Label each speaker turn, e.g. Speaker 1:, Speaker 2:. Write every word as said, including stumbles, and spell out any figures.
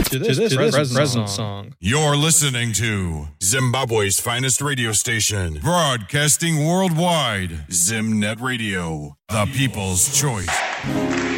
Speaker 1: to this, to this present, present song.
Speaker 2: You're listening to Zimbabwe's finest radio station, broadcasting worldwide. Zimnet Radio, the people's choice.